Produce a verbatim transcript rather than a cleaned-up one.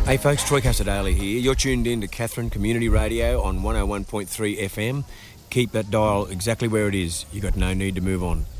Hey folks, Troy Casadale here. You're tuned in to Katherine Community Radio on one oh one point three F M. Keep that dial exactly where it is. You've got no need to move on.